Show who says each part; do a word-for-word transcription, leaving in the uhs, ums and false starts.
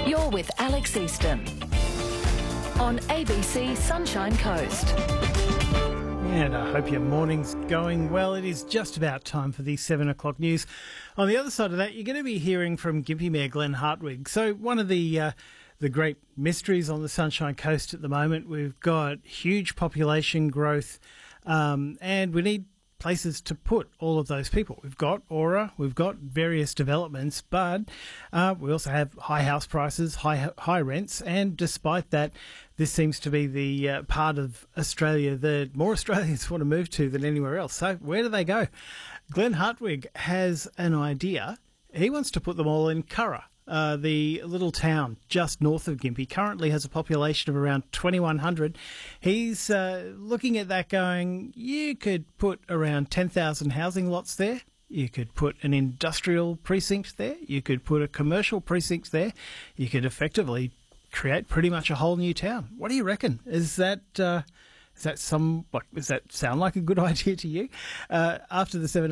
Speaker 1: You're with Alex Easton on A B C Sunshine Coast.
Speaker 2: And I hope your morning's going well. It is just about time for the seven o'clock news. On the other side of that, you're going to be hearing from Gympie Mayor Glenn Hartwig. So one of the uh, the great mysteries on the Sunshine Coast at the moment, we've got huge population growth um, and we need places to put all of those people. We've got Aura, we've got various developments, but uh, we also have high house prices, high high rents, and despite that, this seems to be the uh, part of Australia that more Australians want to move to than anywhere else. So where do they go? Glenn Hartwig has an idea. He wants to put them all in Curra. Uh, the little town just north of Gympie currently has a population of around twenty-one hundred. He's uh, looking at that going, you could put around ten thousand housing lots there. You could put an industrial precinct there. You could put a commercial precinct there. You could effectively create pretty much a whole new town. What do you reckon? Is that... Uh, Is that some? What does that sound like a good idea to you? Uh, after the seven